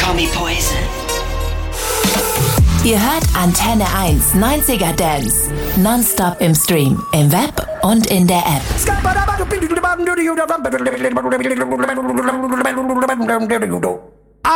Call me Poison. Ihr hört Antenne 1 90er Dance. Nonstop im Stream, im Web und in der App.